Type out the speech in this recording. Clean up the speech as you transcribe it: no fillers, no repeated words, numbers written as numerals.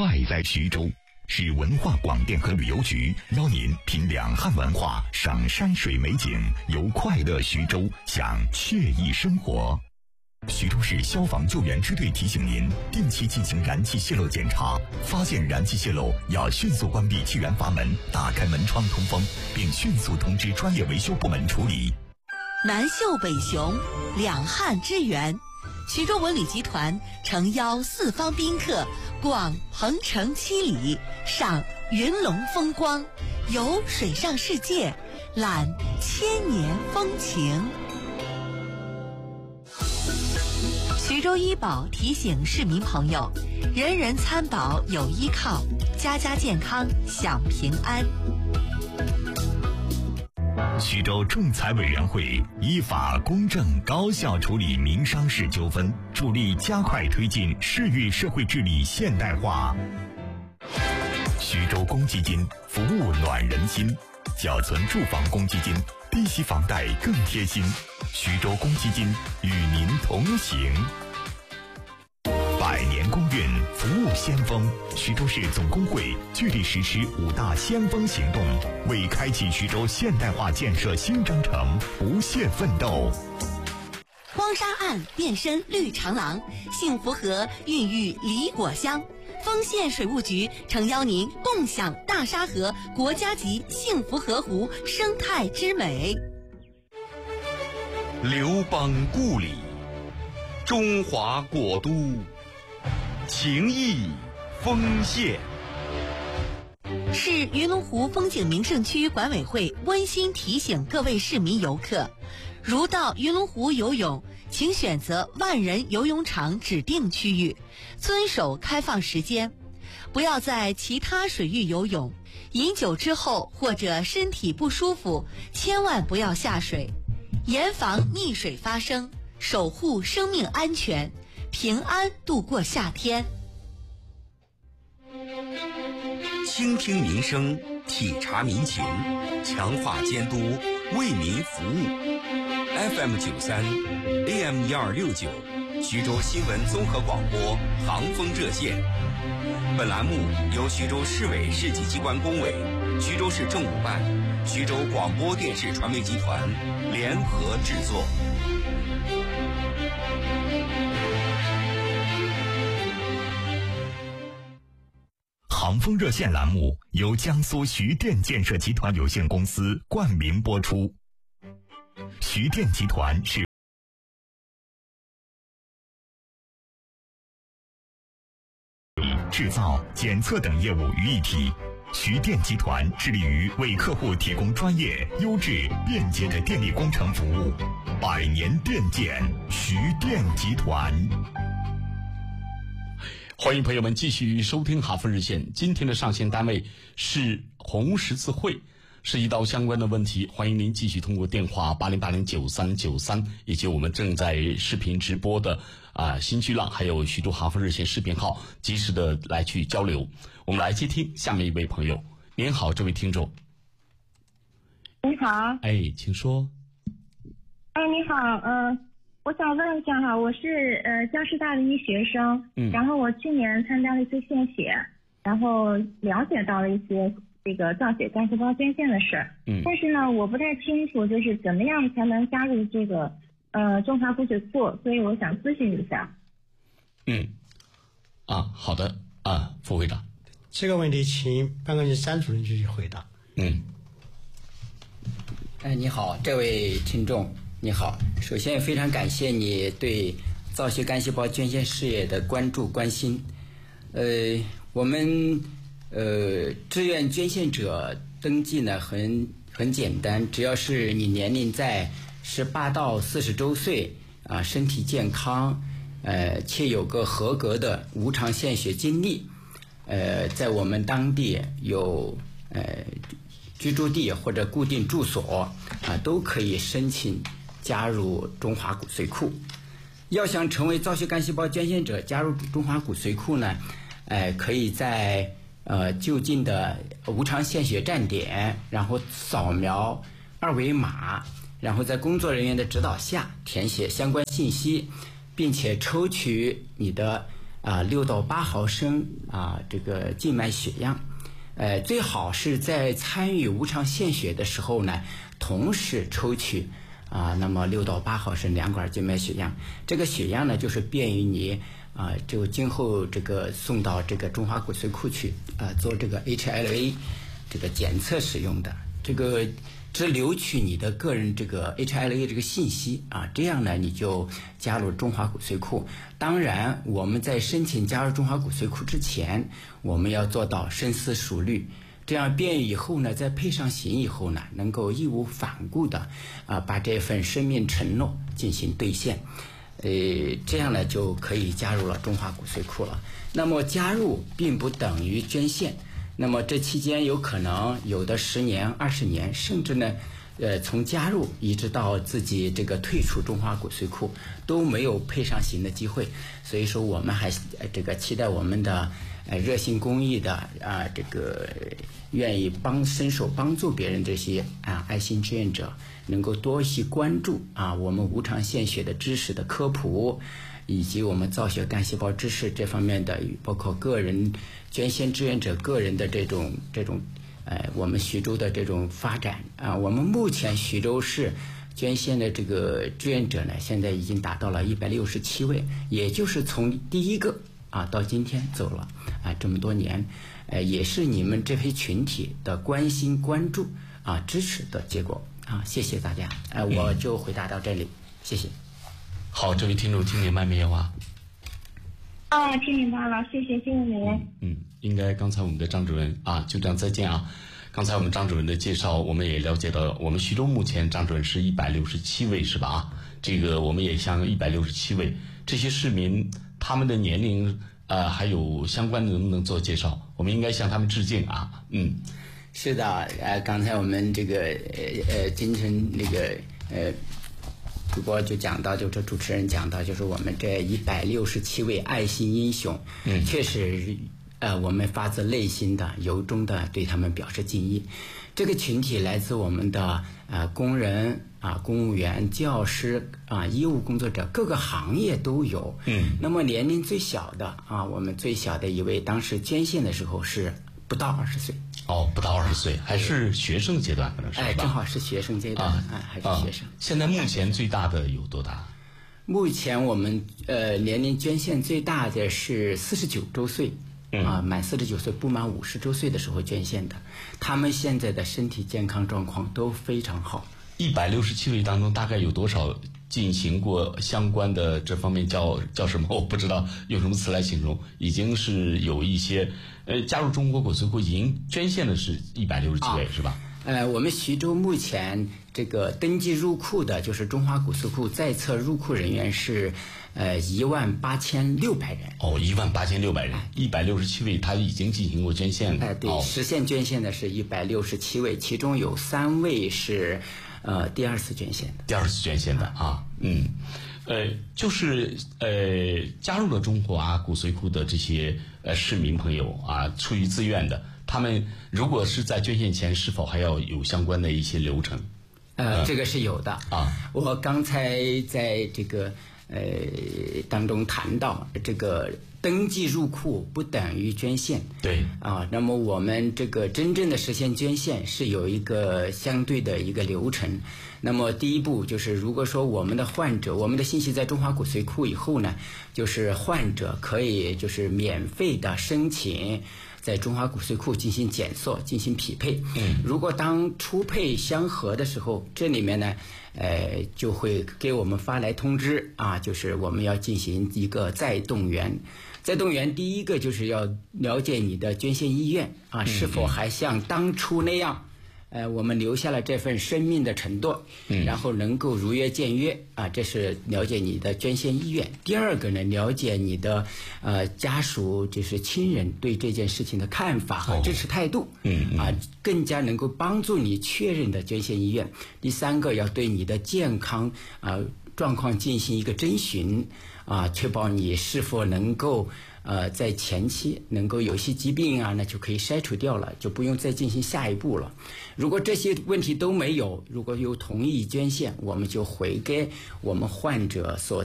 快在徐州，市文化广电和旅游局邀您品两汉文化，赏山水美景，游快乐徐州，享惬意生活。徐州市消防救援支队提醒您，定期进行燃气泄漏检查，发现燃气泄漏要迅速关闭气源阀门，打开门窗通风，并迅速通知专业维修部门处理。 南秀北雄，两汉之源。徐州文旅集团诚邀四方宾客逛鹏城七里，赏云龙风光，游水上世界，览千年风情。徐州医保提醒市民朋友，人人参保有依靠，家家健康享平安。 徐州仲裁委员会依法公正高效处理民商事纠纷，助力加快推进市域社会治理现代化。徐州公积金服务暖人心，缴存住房公积金，低息房贷更贴心。徐州公积金与您同行。百年公运服务先锋，徐州市总工会聚力实施5大先锋行动，为开启徐州现代化建设新征程不懈奋斗。 荒沙岸变身绿长廊，幸福河孕育梨果香。丰县水务局诚邀您共享大沙河国家级幸福河湖生态之美。 刘邦故里，中华国都，情谊丰县。 市云龙湖风景名胜区管委会温馨提醒各位市民游客，如到云龙湖游泳，请选择万人游泳场指定区域，遵守开放时间，不要在其他水域游泳。饮酒之后或者身体不舒服，千万不要下水，严防溺水发生，守护生命安全，平安度过夏天。 倾听民生，体察民情，强化监督，为民服务。FM 93 AM 1269，徐州新闻综合广播航风热线。本栏目由徐州市委市级机关工委、徐州市政务办、徐州广播电视传媒集团联合制作。 航风热线栏目由江苏徐电建设集团有限公司冠名播出。徐电集团是制造、检测等业务于一体。徐电集团致力于为客户提供专业、优质、便捷的电力工程服务。百年电建，徐电集团。 欢迎朋友们继续收听哈佛日线。今天的上线单位是红十字会，涉及到相关的问题，欢迎您继续通过电话80809393，以及我们正在视频直播的新巨浪还有徐州哈佛热线视频号，及时的来去交流。我们来接听下面一位朋友。您好，这位听众。 你好。 请说。 你好，我想问一下哈，我是江师大的一学生，然后我去年参加了一次献血，然后了解到了一些这个造血干细胞捐献的事儿，但是呢，我不太清楚就是怎么样才能加入这个中华骨髓库，所以我想咨询一下。 好的副会长， 这个问题请办公室张主任去回答。 你好，这位听众。你好，首先非常感谢你对造血干细胞捐献事业的关注关心。我们志愿捐献者登记呢很简单，只要是你年龄在18到40周岁身体健康且有个合格的无偿献血经历，在我们当地有居住地或者固定住所都可以申请加入中华骨髓库。要想成为造血干细胞捐献者，加入中华骨髓库呢，可以在就近的无偿献血站点，然后扫描2维码，然后在工作人员的指导下填写相关信息，并且抽取你的 6到8毫升这个静脉血样，最好是在参与无偿献血的时候呢，同时抽取那么6到8毫升2管静脉血样。这个血样呢，就是便于你就今后这个送到这个中华骨髓库去做这个 HLA 这个检测使用的。这个只留取你的个人这个 HLA 这个信息这样呢你就加入中华骨髓库。当然我们在申请加入中华骨髓库之前，我们要做到深思熟虑，这样便于以后呢在配上型以后呢，能够义无反顾的把这份生命承诺进行兑现。这样呢就可以加入了中华骨髓库了。那么加入并不等于捐献，那么这期间有可能有的10年、20年，甚至呢，从加入一直到自己这个退出中华骨髓库都没有配上型的机会。所以说我们还这个期待我们的热心公益的这个愿意伸手帮助别人这些爱心志愿者，能够多一些关注我们无偿献血的知识的科普，以及我们造血干细胞知识这方面的，包括个人捐献志愿者个人的这种我们徐州的这种发展我们目前徐州市捐献的这个志愿者呢，现在已经达到了167位，也就是从第一个到今天走了这么多年，也是你们这批群体的关心关注支持的结果谢谢大家我就回答到这里，谢谢。 好，这位听众听明白没有啊？ 听明白了，谢谢您。 应该刚才我们的张主任就这样再见刚才我们张主任的介绍，我们也了解到，我们徐州目前张主任是167位是吧？这个我们也向167位这些市民他们的年龄还有相关的能不能做介绍？我们应该向他们致敬是的，刚才我们这个今晨那个主播就讲到，就是主持人讲到，就是我们这167位爱心英雄，确实我们发自内心的由衷的对他们表示敬意。这个群体来自我们的工人公务员、教师医务工作者，各个行业都有。那么年龄最小的我们最小的一位当时捐献的时候是不到20岁。 不到20岁，还是学生阶段可能是吧？ 正好是学生阶段还是学生。 现在目前最大的有多大？ 目前我们年龄捐献最大的是49周岁。满49岁不满50周岁的时候捐献的，他们现在的身体健康状况都非常好。 167位当中大概有多少进行过相关的这方面叫什么？我不知道用什么词来形容。已经是有一些加入中国骨髓库已经捐献的是167位是吧？ 我们徐州目前这个登记入库的，就是中华骨髓库在册入库人员是18600人。 18600人，167位他已经进行过捐献了。 对，实现捐献的是167位，其中有3位是第二次捐献的。就是加入了中华骨髓库的这些市民朋友出于自愿的，他们如果是在捐献前，是否还要有相关的一些流程？这个是有的我刚才在这个当中谈到，这个登记入库不等于捐献。 对那么我们这个真正的实现捐献是有一个相对的一个流程。那么第一步就是，如果说我们的患者，我们的信息在中华骨髓库以后呢，就是患者可以就是免费的申请在中华骨髓库进行检测，进行匹配。如果当初配相合的时候，这里面呢就会给我们发来通知就是我们要进行一个再动员。再动员第一个就是要了解你的捐献意愿是否还像当初那样我们留下了这份生命的承诺，然后能够如约见约这是了解你的捐献意愿。第二个呢，了解你的家属就是亲人对这件事情的看法和支持态度更加能够帮助你确认的捐献意愿。第三个，要对你的健康状况进行一个征询确保你是否能够在前期能够有些疾病那就可以筛除掉了，就不用再进行下一步了。如果这些问题都没有，如果有同意捐献，我们就回给我们患者所